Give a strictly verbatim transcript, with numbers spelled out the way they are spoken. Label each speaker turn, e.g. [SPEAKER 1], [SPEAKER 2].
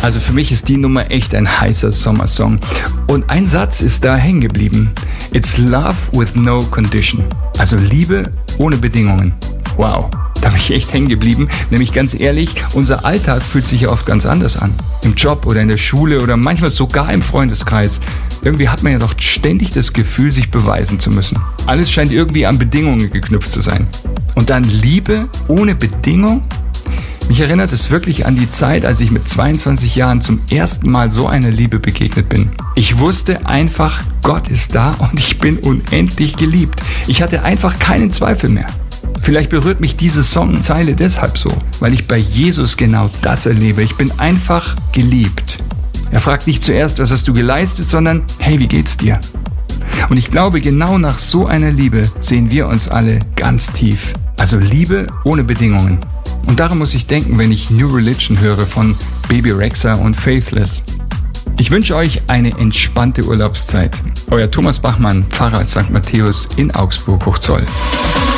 [SPEAKER 1] Also für mich ist die Nummer echt ein heißer Sommersong. Und ein Satz ist da hängen geblieben. It's love with no condition. Also Liebe ohne Bedingungen. Wow, da bin ich echt hängen geblieben. Nämlich ganz ehrlich, unser Alltag fühlt sich ja oft ganz anders an. Im Job oder in der Schule oder manchmal sogar im Freundeskreis. Irgendwie hat man ja doch ständig das Gefühl, sich beweisen zu müssen. Alles scheint irgendwie an Bedingungen geknüpft zu sein. Und dann Liebe ohne Bedingung? Mich erinnert es wirklich an die Zeit, als ich mit zweiundzwanzig Jahren zum ersten Mal so einer Liebe begegnet bin. Ich wusste einfach, Gott ist da und ich bin unendlich geliebt. Ich hatte einfach keinen Zweifel mehr. Vielleicht berührt mich diese Songzeile deshalb so, weil ich bei Jesus genau das erlebe. Ich bin einfach geliebt. Er fragt nicht zuerst, was hast du geleistet, sondern, hey, wie geht's dir? Und ich glaube, genau nach so einer Liebe sehen wir uns alle ganz tief. Also Liebe ohne Bedingungen. Und daran muss ich denken, wenn ich New Religion höre von Baby Rexha und Faithless. Ich wünsche euch eine entspannte Urlaubszeit. Euer Thomas Bachmann, Pfarrer Sankt Matthäus in Augsburg-Hochzoll.